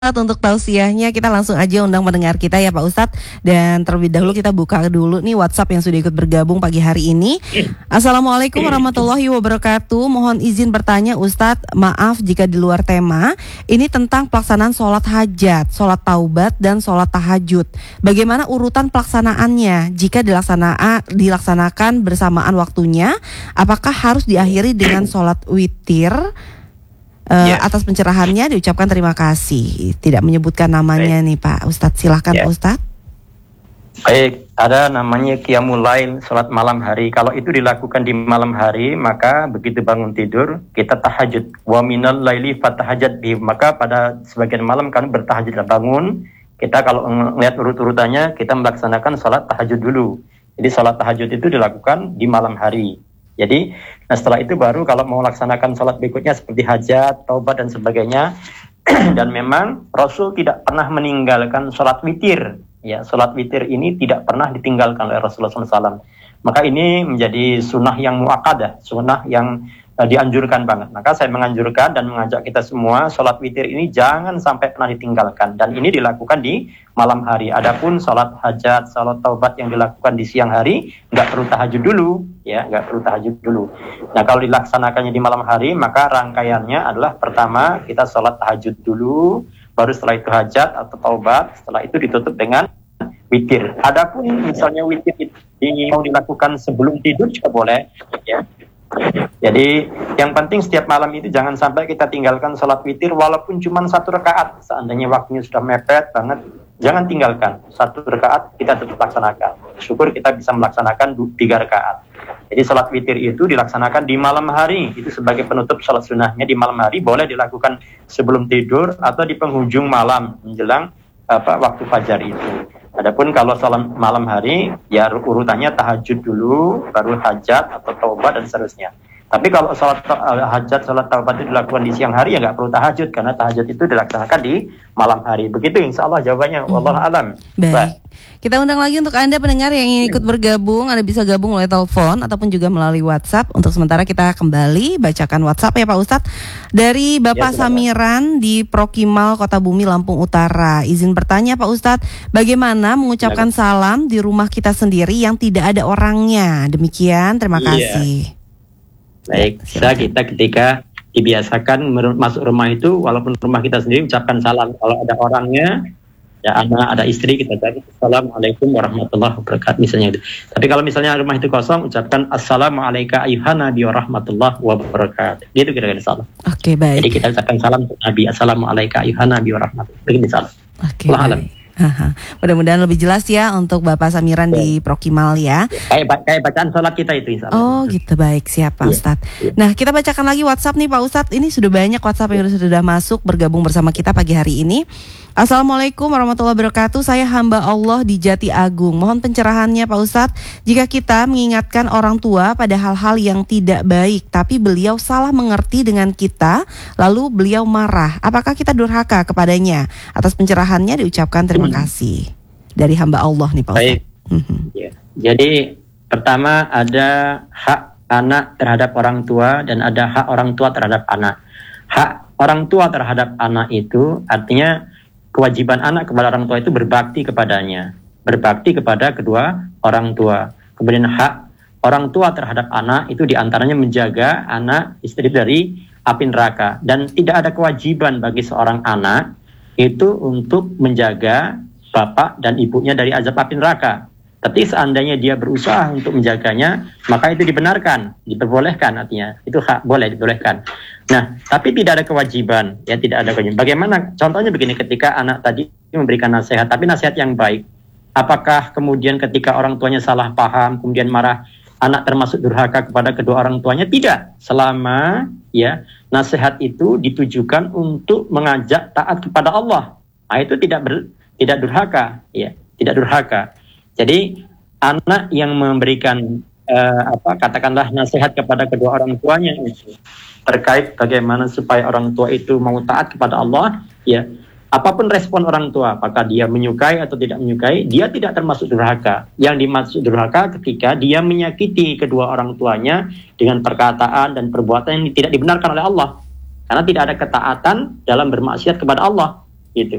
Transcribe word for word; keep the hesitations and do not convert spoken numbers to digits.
Untuk tausiahnya kita langsung aja undang pendengar kita ya Pak Ustadz. Dan terlebih dahulu kita buka dulu nih WhatsApp yang sudah ikut bergabung pagi hari ini. Assalamualaikum warahmatullahi wabarakatuh. Mohon izin bertanya Ustadz, maaf jika di luar tema. Ini tentang pelaksanaan sholat hajat, sholat taubat dan sholat tahajud. Bagaimana urutan pelaksanaannya? Jika dilaksana, dilaksanakan bersamaan waktunya, apakah harus diakhiri dengan sholat witir? Uh, yeah. Atas pencerahannya diucapkan terima kasih. Tidak menyebutkan namanya Baik. nih Pak Ustadz. Silahkan yeah. Pak Ustadz. Baik, ada namanya qiyamul lail, sholat malam hari. Kalau itu dilakukan di malam hari, maka begitu bangun tidur kita tahajud. Wa minal laili fatahajat bih. Maka pada sebagian malam kami bertahajud dan bangun. Kita kalau melihat urut-urutannya, kita melaksanakan sholat tahajud dulu. Jadi sholat tahajud itu dilakukan di malam hari. Jadi, nah setelah itu baru kalau mau laksanakan sholat berikutnya seperti hajat, taubat dan sebagainya. Dan memang Rasul tidak pernah meninggalkan sholat witir. Ya, sholat witir ini tidak pernah ditinggalkan oleh Rasulullah shallallahu alaihi wasallam. Maka ini menjadi sunnah yang muakkadah, sunnah yang uh, dianjurkan banget. Maka saya menganjurkan dan mengajak kita semua sholat witir ini jangan sampai pernah ditinggalkan. Dan ini dilakukan di malam hari. Adapun sholat hajat, sholat taubat yang dilakukan di siang hari, nggak perlu tahajud dulu, ya, nggak perlu tahajud dulu. Nah, kalau dilaksanakannya di malam hari, maka rangkaiannya adalah pertama kita sholat tahajud dulu, baru setelah itu hajat atau taubat, setelah itu ditutup dengan witir. Adapun misalnya witir itu mau dilakukan sebelum tidur juga boleh, ya. Jadi yang penting setiap malam itu jangan sampai kita tinggalkan sholat witir walaupun cuma satu rakaat. Seandainya waktunya sudah mepet banget, jangan tinggalkan satu rakaat, kita tetap laksanakan. Syukur kita bisa melaksanakan tiga rakaat. Jadi sholat witir itu dilaksanakan di malam hari. Itu sebagai penutup sholat sunnahnya di malam hari. Boleh dilakukan sebelum tidur atau di penghujung malam menjelang apa waktu fajar itu. Adapun kalau sholat malam hari, ya urutannya tahajud dulu, baru hajat atau taubat dan seterusnya. Tapi kalau sholat hajat, sholat taubat itu dilakukan di siang hari, ya nggak perlu tahajud, karena tahajud itu dilaksanakan di malam hari. Begitu insya Allah jawabannya. Hmm. Wallahu a'lam. Baik. Baik. Kita undang lagi untuk Anda pendengar yang ingin ikut bergabung. Anda bisa gabung melalui telepon ataupun juga melalui WhatsApp. Untuk sementara kita kembali bacakan WhatsApp ya Pak Ustadz. Dari Bapak ya, Samiran di Prokimal Kota Bumi, Lampung Utara. Izin bertanya Pak Ustadz, bagaimana mengucapkan ya. salam di rumah kita sendiri yang tidak ada orangnya? Demikian, terima kasih. Ya. Baik, bisa kita ketika dibiasakan masuk rumah itu, walaupun rumah kita sendiri ucapkan salam. Kalau ada orangnya, ya anak, ada istri, kita katakan Assalamualaikum warahmatullahi wabarakatuh misalnya itu. Tapi kalau misalnya rumah itu kosong, ucapkan Assalamualaikum ayuhan nabi warahmatullahi wabarakatuh. Gitu kira-kira salam. Oke, baik. Jadi kita ucapkan salam untuk Nabi, Assalamualaikum ayuhan nabi warahmatullahi wabarakatuh. Begini salam. Oke, baik. Aha. Mudah-mudahan lebih jelas ya untuk Bapak Samiran ya. Di Prokimal ya. Kayak, kayak bacaan sholat kita itu insya Allah. Oh gitu, baik, siap Pak ya. Ustadz ya. Nah kita bacakan lagi WhatsApp nih Pak Ustadz. Ini sudah banyak WhatsApp yang sudah masuk bergabung bersama kita pagi hari ini. Assalamualaikum warahmatullahi wabarakatuh. Saya hamba Allah di Jati Agung. Mohon pencerahannya Pak Ustadz. Jika kita mengingatkan orang tua pada hal-hal yang tidak baik, tapi beliau salah mengerti dengan kita, lalu beliau marah, apakah kita durhaka kepadanya? Atas pencerahannya diucapkan terima kasih. Dari hamba Allah nih Pak Ustadz. Baik. Ya. Jadi pertama ada hak anak terhadap orang tua dan ada hak orang tua terhadap anak. Hak orang tua terhadap anak itu artinya kewajiban anak kepada orang tua itu berbakti kepadanya, berbakti kepada kedua orang tua. Kemudian hak orang tua terhadap anak itu diantaranya menjaga anak istri dari api neraka. Dan tidak ada kewajiban bagi seorang anak itu untuk menjaga bapak dan ibunya dari azab api neraka. Tapi seandainya dia berusaha untuk menjaganya, maka itu dibenarkan, diperbolehkan artinya. Itu hak, boleh dibolehkan. Nah, tapi tidak ada kewajiban, ya tidak ada kewajiban. Bagaimana? Contohnya begini, ketika anak tadi memberikan nasihat, tapi nasihat yang baik. Apakah kemudian ketika orang tuanya salah paham, kemudian marah, anak termasuk durhaka kepada kedua orang tuanya? Tidak. Selama ya nasihat itu ditujukan untuk mengajak taat kepada Allah. Nah, itu tidak ber, tidak durhaka, ya, tidak durhaka. Jadi anak yang memberikan uh, apa katakanlah nasihat kepada kedua orang tuanya itu terkait bagaimana supaya orang tua itu mau taat kepada Allah, ya apapun respon orang tua, apakah dia menyukai atau tidak menyukai, dia tidak termasuk durhaka. Yang dimaksud durhaka ketika dia menyakiti kedua orang tuanya dengan perkataan dan perbuatan yang tidak dibenarkan oleh Allah, karena tidak ada ketaatan dalam bermaksiat kepada Allah. Gitu.